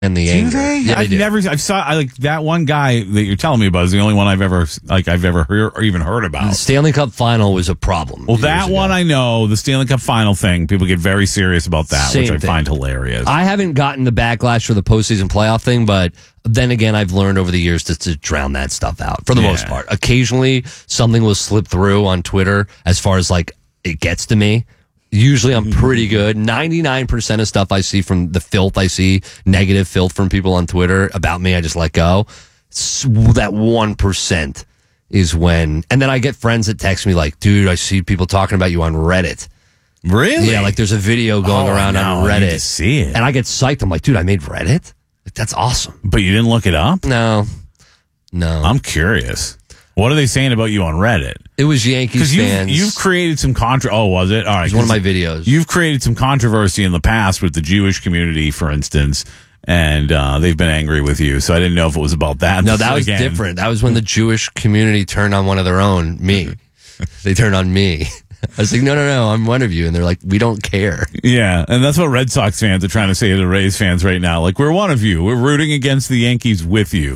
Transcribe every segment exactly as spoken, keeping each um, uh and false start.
and the do anger. They? Yeah, I've they do. never. I've saw I, like that one guy that you're telling me about is the only one I've ever like I've ever heard or even heard about. The Stanley Cup final was a problem. Well, that ago. one I know. The Stanley Cup final thing, people get very serious about that, Same which I thing. find hilarious. I haven't gotten the backlash for the postseason playoff thing, but then again, I've learned over the years to, to drown that stuff out for the Yeah. most part. Occasionally, something will slip through on Twitter as far as like it gets to me. Usually I'm pretty good. ninety-nine percent of stuff I see from the filth I see, negative filth from people on Twitter about me, I just let go. S- That one percent is when, and then I get friends that text me like, dude, I see people talking about you on Reddit. Really? Yeah, like there's a video going Oh, around no, on I need Reddit. to see it. And I get psyched. I'm like, dude, I made Reddit? Like, that's awesome. But you didn't look it up? No. No. I'm curious. What are they saying about you on Reddit? It was Yankees Because you've, fans. you've created some contra. Oh, was it? All right. It was one of 'cause my videos. You've created some controversy in the past with the Jewish community, for instance, and uh, they've been angry with you. So I didn't know if it was about that. No, This that was again- different. That was when the Jewish community turned on one of their own, me. They turned on me. I was like, no, no, no, I'm one of you. And they're like, we don't care. Yeah, and that's what Red Sox fans are trying to say to the Rays fans right now. Like, we're one of you. We're rooting against the Yankees with you.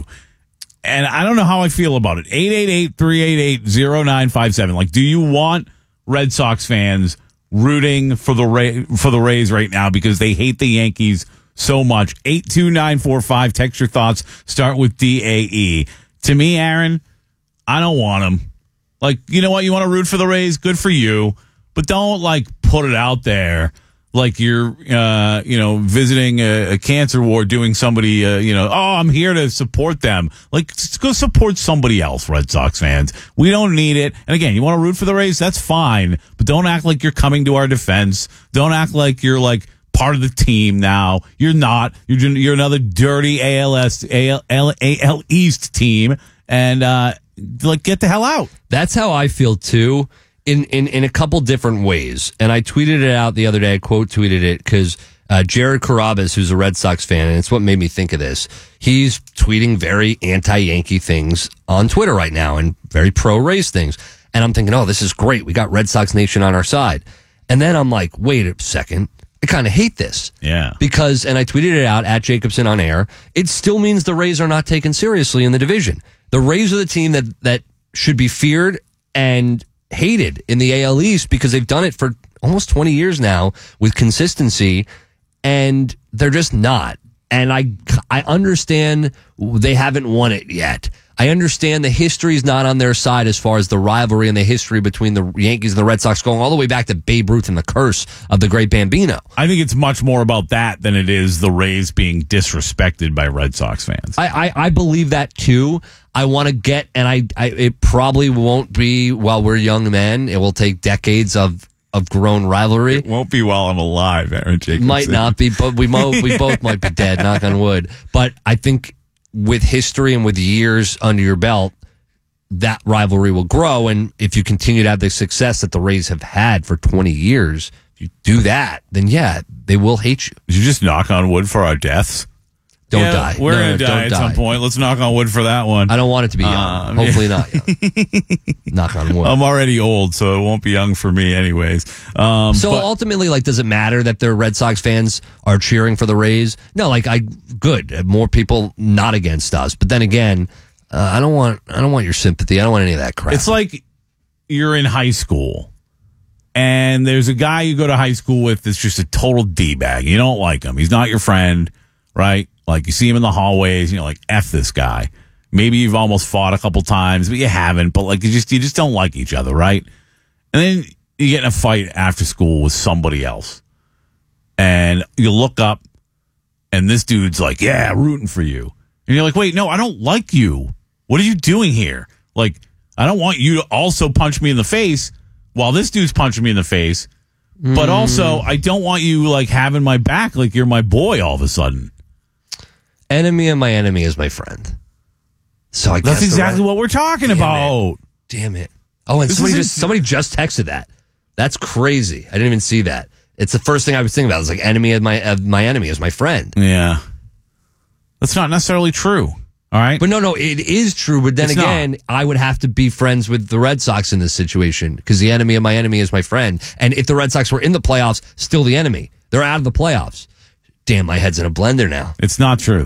And I don't know how I feel about it. eight eight eight, three eight eight, zero nine five seven. Like, do you want Red Sox fans rooting for the Ray, for the Rays right now because they hate the Yankees so much? eight two nine four five. Text your thoughts. Start with D A E. To me, Aaron, I don't want them. Like, you know what? You want to root for the Rays? Good for you. But don't, like, put it out there like you're, uh, you know, visiting a, a cancer ward, doing somebody, uh, you know, oh, I'm here to support them. Like, just go support somebody else, Red Sox fans. We don't need it. And again, you want to root for the Rays? That's fine. But don't act like you're coming to our defense. Don't act like you're, like, part of the team now. You're not. You're, you're another dirty A L S, A L, A L East team. And, uh, like, get the hell out. That's how I feel too, in, in, in a couple different ways. And I tweeted it out the other day. I quote tweeted it because uh, Jared Carrabis, who's a Red Sox fan, and it's what made me think of this. He's tweeting very anti-Yankee things on Twitter right now and very pro-Rays things. And I'm thinking, oh, this is great. We got Red Sox Nation on our side. And then I'm like, wait a second. I kind of hate this. Yeah. Because, and I tweeted it out at Jacobson on air, it still means the Rays are not taken seriously in the division. The Rays are the team that, that should be feared and hated in the A L East because they've done it for almost twenty years now with consistency, and they're just not. And I, I understand they haven't won it yet. I understand the history is not on their side as far as the rivalry and the history between the Yankees and the Red Sox going all the way back to Babe Ruth and the curse of the great Bambino. I think it's much more about that than it is the Rays being disrespected by Red Sox fans. I, I, I believe that too. I want to get, and I, I, it probably won't be while we're young men. It will take decades of, of grown rivalry. It won't be while I'm alive, Aaron Jacobson. Might not be, but we mo- we both might be dead, knock on wood. But I think with history and with years under your belt, that rivalry will grow. And if you continue to have the success that the Rays have had for twenty years, if you do that, then yeah, they will hate you. Did you just knock on wood for our deaths? Don't Yeah, die. We're No, going no, to die don't at die. some point. Let's knock on wood for that one. I don't want it to be young. Um, Hopefully not young. Knock on wood. I'm already old, so it won't be young for me anyways. Um, So but- ultimately, like, does it matter that their Red Sox fans are cheering for the Rays? No, like, I good. More people not against us. But then again, uh, I don't want I don't want your sympathy. I don't want any of that crap. It's like you're in high school, and there's a guy you go to high school with that's just a total D-bag. You don't like him. He's not your friend, right? Like, you see him in the hallways, and you're like, F this guy. Maybe you've almost fought a couple times, but you haven't. But, like, you just you just don't like each other, right? And then you get in a fight after school with somebody else. And you look up, and this dude's like, yeah, rooting for you. And you're like, wait, no, I don't like you. What are you doing here? Like, I don't want you to also punch me in the face while this dude's punching me in the face. But also, I don't want you, like, having my back like you're my boy all of a sudden. enemy of my enemy is my friend. So I That's guess the exactly Red- what we're talking Damn about. it. Damn it. Oh, and This somebody isn't- just somebody just texted that. That's crazy. I didn't even see that. It's the first thing I was thinking about. It's like enemy of my of my enemy is my friend. Yeah. That's not necessarily true. All right. But no, no, it is true. But then It's again, not. I would have to be friends with the Red Sox in this situation because the enemy of my enemy is my friend. And if the Red Sox were in the playoffs, still the enemy. They're out of the playoffs. Damn, my head's in a blender now. It's not true.